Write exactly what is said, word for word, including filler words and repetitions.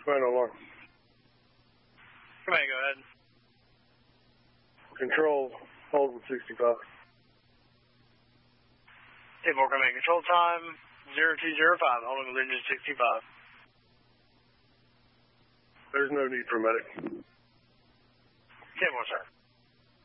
Command alarm. Command, go ahead. Control, hold with sixty-five. ten four, command, control time, zero two zero five, holding with engine sixty-five. There's no need for medic. ten four, sir.